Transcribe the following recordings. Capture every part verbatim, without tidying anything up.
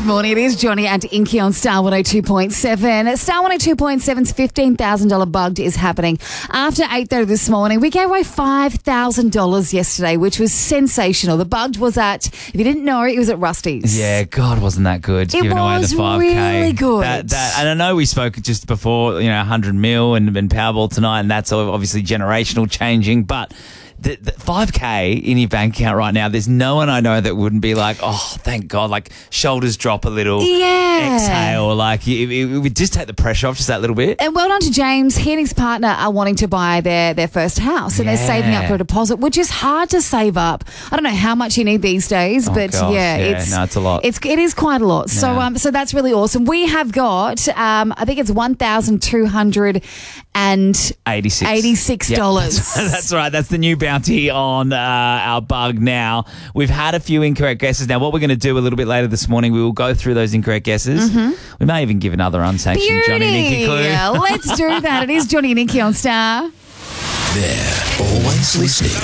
Good morning. It is Johnny and Inky on Star one oh two point seven. Star one oh two point seven's fifteen thousand dollars Bugged is happening after eight thirty this morning. We gave away five thousand dollars yesterday, which was sensational. The Bugged was at, if you didn't know, it was at Rusty's. Yeah, God, wasn't that good? It Giving away was the five K. really good. That, that, and I know we spoke just before, you know, one hundred mil and, and Powerball tonight, and that's obviously generational changing, but The, the five K in your bank account right now, there's no one I know that wouldn't be like, oh, thank God, like shoulders drop a little, Yeah. exhale, like it, it, it would just take the pressure off just that little bit. And well done to James. He and his partner are wanting to buy their, their first house, and Yeah. they're saving up for a deposit, which is hard to save up. I don't know how much you need these days, Oh, but gosh, yeah, yeah, it's no, it's a lot. It's it is quite a lot. So Yeah. um, so that's really awesome. We have got um, I think it's one thousand two hundred and eighty-six eighty-six dollars. Yep. That's right. That's the new bounty on uh, our bug now. We've had a few incorrect guesses. Now, what we're going to do a little bit later this morning, we will go through those incorrect guesses. Mm-hmm. We may even give another unsanctioned Beauty. Johnny and Inky clue. Yeah, let's do that. It is Johnny and Inky on Star. They're always listening.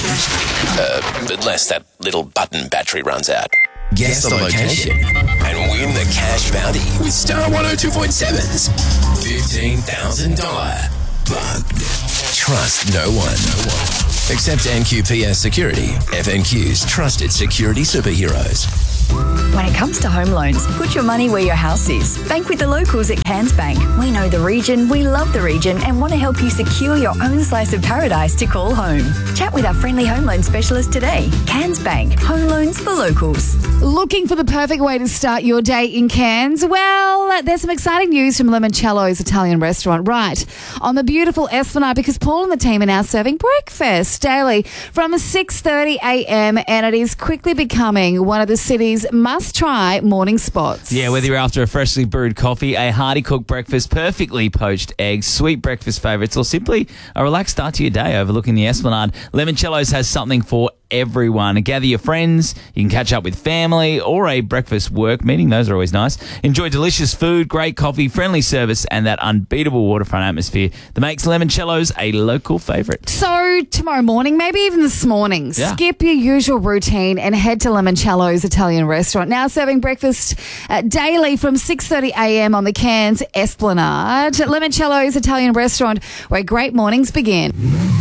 Uh, unless that little button battery runs out. Guess the location and win the cash bounty with Star one oh two point seven's fifteen thousand dollars Bugged. Trust no one. No one. Except N Q P S Security, F N Q's trusted security superheroes. When it comes to home loans, put your money where your house is. Bank with the locals at Cairns Bank. We know the region, we love the region, and want to help you secure your own slice of paradise to call home. Chat with our friendly home loan specialist today. Cairns Bank. Home loans for locals. Looking for the perfect way to start your day in Cairns? Well, there's some exciting news from Limoncello's Italian restaurant right on the beautiful Esplanade, because Paul and the team are now serving breakfast daily from six thirty a.m. and it is quickly becoming one of the city's must-try morning spots. Yeah, whether you're after a freshly brewed coffee, a hearty cooked breakfast, perfectly poached eggs, sweet breakfast favourites, or simply a relaxed start to your day overlooking the Esplanade, Limoncello's has something for everyone. Gather your friends, you can catch up with family, or a breakfast work meeting. Those are always nice. Enjoy delicious food, great coffee, friendly service, and that unbeatable waterfront atmosphere that makes Limoncello's a local favourite. So tomorrow morning, maybe even this morning, Yeah. skip your usual routine and head to Limoncello's Italian restaurant. Now serving breakfast uh, daily from six thirty a.m. on the Cairns Esplanade. Limoncello's Italian restaurant, where great mornings begin.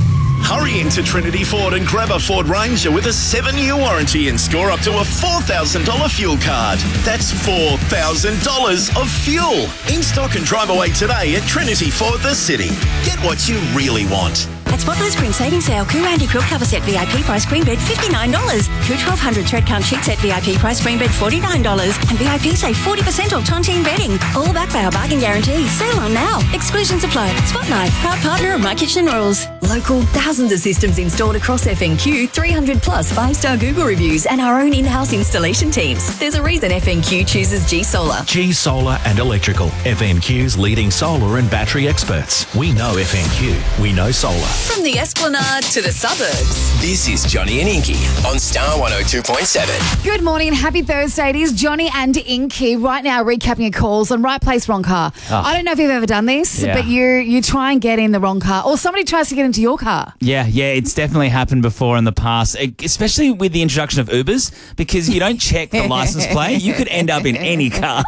Hurry into Trinity Ford and grab a Ford Ranger with a seven-year warranty and score up to a four thousand dollars fuel card. That's four thousand dollars of fuel. In stock and drive away today at Trinity Ford the City. Get what you really want. At Spotlight Spring Savings Sale, Coo Andy Quilt Cover Set V I P price queen bed fifty-nine dollars. Coo twelve hundred thread count sheet set V I P price queen bed forty-nine dollars. And V I P save forty percent off Tontine bedding. All backed by our bargain guarantee. Sale on now. Exclusions apply. Spotlight, proud partner of My Kitchen Rules. Local, thousands of systems installed across F N Q, three hundred plus five-star Google reviews, and our own in-house installation teams. There's a reason F N Q chooses G Solar. G Solar and Electrical, F N Q's leading solar and battery experts. We know F N Q. We know solar. From the Esplanade to the suburbs. This is Johnny and Inky on Star one oh two point seven. Good morning and happy Thursday. It is Johnny and Inky right now recapping your calls on right place, wrong car. Oh. I don't know if you've ever done this, Yeah. but you you try and get in the wrong car, or somebody tries to get into your car. Yeah, yeah, it's definitely happened before in the past, e- especially with the introduction of Ubers, because you don't check the license plate. You could end up in any car.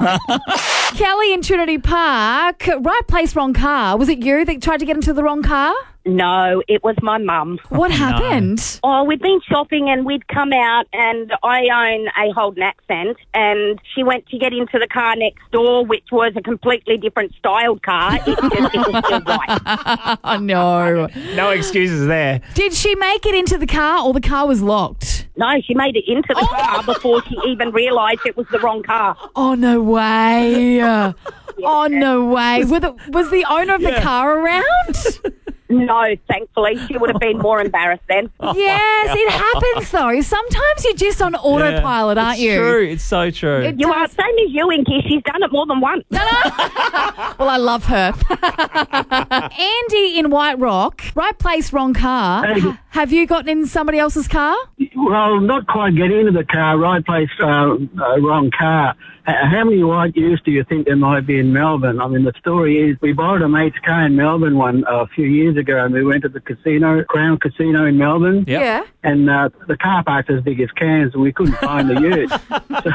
Kelly in Trinity Park, right place, wrong car. Was it you that tried to get into the wrong car? No, it was my mum. What happened? Oh, we'd been shopping and we'd come out, and I own a Holden Accent, and she went to get into the car next door, which was a completely different styled car. It just it was still white. Oh, no. No excuses there. Did she make it into the car, or the car was locked? No, she made it into the car before she even realised it was the wrong car. Oh, no way. Oh, no way. Were the, was the owner of the car around? No, thankfully. She would have been more embarrassed then. Yes, it happens though. Sometimes you're just on autopilot, Yeah, aren't it's you? True, it's so true. It You does- are, same as you, Inky. She's done it more than once. Well, I love her. Andy in White Rock, right place, wrong car. Hey. Have you gotten in somebody else's car? Well, not quite get into the car, right place, uh, uh, wrong car. H- How many white utes do you think there might be in Melbourne? I mean, the story is we borrowed a mate's car in Melbourne one uh, a few years ago, and we went to the casino, Crown Casino in Melbourne. Yep. Yeah. And uh, the car park's as big as Cairns, and we couldn't find the ute. So,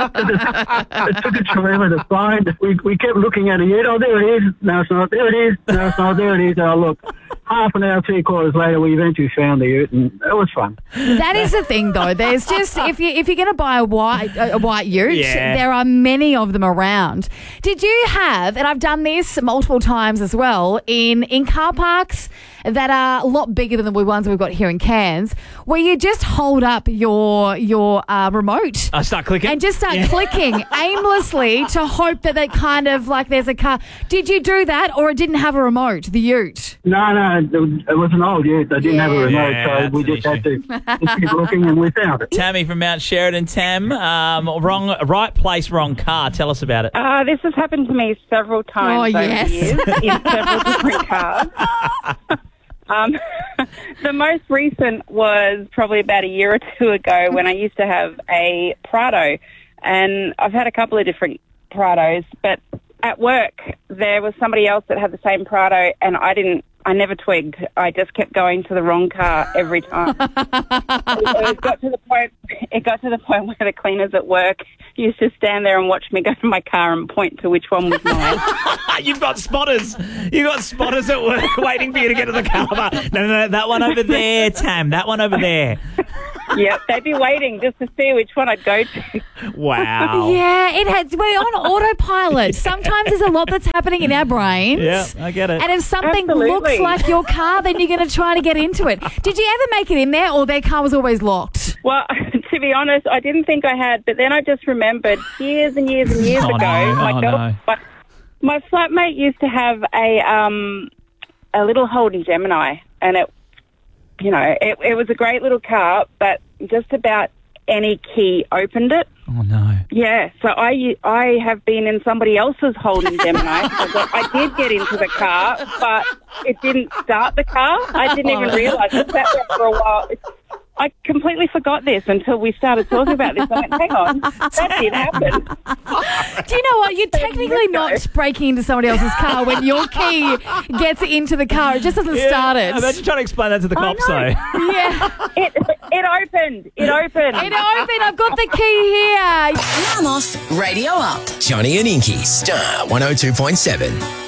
it took us forever to find. We we kept looking at a ute. Oh, there it is. No, it's not. There it is. No, it's not. There it is. Oh, look. Half an hour, three quarters later, we eventually found the ute, and it was fun. That is the thing, though. There's just if you if you're going to buy a white a white ute, Yeah. there are many of them around. Did you have? And I've done this multiple times as well in in car parks that are a lot bigger than the ones we've got here in Cairns, where you just hold up your your uh, remote. I start clicking. And just start Yeah. clicking aimlessly to hope that they kind of like there's a car. Did you do that, or it didn't have a remote? The ute. No, no, it was, it was an old ute. They didn't have a remote, Yeah, so that's we an just had to just keep looking, and we found it. Tammy from Mount Sheridan. Tam, um, wrong, right place, wrong car. Tell us about it. Uh, this has happened to me several times Oh, over yes. the years in several different cars. Um, the most recent was probably about a year or two ago when I used to have a Prado, and I've had a couple of different Prados, but at work there was somebody else that had the same Prado, and I didn't. I never twigged. I just kept going to the wrong car every time. it, it got to the point. It got to the point where the cleaners at work used to stand there and watch me go to my car and point to which one was mine. You've got spotters. You've got spotters at work waiting for you to get to the car. No, no, no, that one over there, Tam. That one over there. Yep, they'd be waiting just to see which one I'd go to. Wow. Yeah, it has. We're on autopilot. Sometimes there's a lot that's happening in our brains. Yeah, I get it. And if something Absolutely. looks like your car, then you're going to try to get into it. Did you ever make it in there, or their car was always locked? Well, to be honest, I didn't think I had, but then I just remembered years and years and years Oh, ago, no. my, Oh, girl, no. my my flatmate used to have a um a little Holden Gemini, and it, you know, it, it was a great little car, but just about any key opened it. Oh, no. Yeah, so I, I have been in somebody else's Holden Gemini. I, I did get into the car, but it didn't start the car. I didn't even realise. I sat there for a while. I completely forgot this until we started talking about this. I went, hang on, that did happen. Do you know what? You're technically not breaking into somebody else's car when your key gets into the car. It just doesn't start it. Imagine trying to explain that to the cops, though. Yeah. It, it opened. It opened. It opened. I've got the key here. Alarm off, radio up. Johnny and Inky, Star one oh two point seven.